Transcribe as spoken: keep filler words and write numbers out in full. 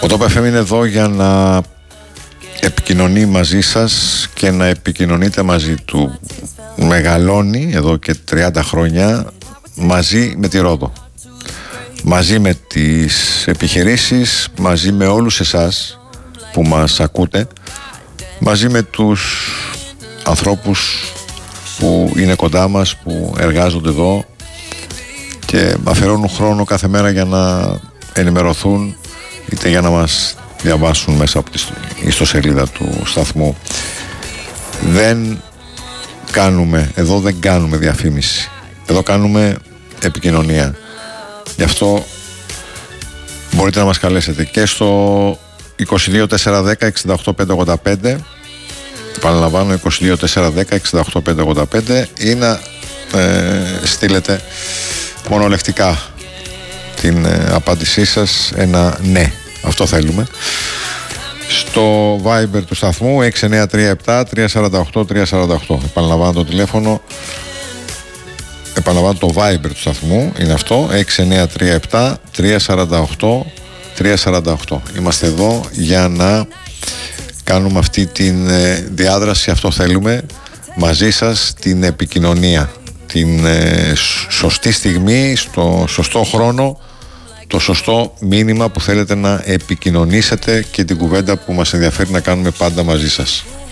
Ο Top εφ εμ είναι εδώ για να επικοινωνεί μαζί σας και να επικοινωνείτε μαζί του. Μεγαλώνει εδώ και τριάντα χρόνια μαζί με τη Ρόδο, μαζί με τις επιχειρήσεις, μαζί με όλους εσάς που μας ακούτε, μαζί με τους ανθρώπους που είναι κοντά μας, που εργάζονται εδώ και αφιερώνουν χρόνο κάθε μέρα για να ενημερωθούν, είτε για να μας διαβάσουν μέσα από τη ιστοσελίδα του σταθμού. Δεν κάνουμε, εδώ δεν κάνουμε διαφήμιση, εδώ κάνουμε επικοινωνία. Γι' αυτό μπορείτε να μας καλέσετε και στο είκοσι δύο τετρακόσια δέκα εξήντα οκτώ πεντακόσια ογδόντα πέντε, επαναλαμβάνω είκοσι δύο τετρακόσια δέκα εξήντα οκτώ πεντακόσια ογδόντα πέντε, ή να ε, στείλετε μονολεκτικά την ε, απάντησή σας, ένα ναι, αυτό θέλουμε, στο Viber του σταθμού έξι εννιά τρία επτά τρία τέσσερα οκτώ τρία τέσσερα οκτώ. Επαναλαμβάνω το τηλέφωνο, επαναλαμβάνω το Viber του σταθμού είναι αυτό, έξι εννιά τρία επτά τρία τέσσερα οκτώ τρία τέσσερα οκτώ. Είμαστε εδώ για να κάνουμε αυτή τη διάδραση, αυτό θέλουμε, μαζί σας, την επικοινωνία, την ε, σωστή στιγμή, στο σωστό χρόνο, το σωστό μήνυμα που θέλετε να επικοινωνήσετε και την κουβέντα που μας ενδιαφέρει να κάνουμε πάντα μαζί σας.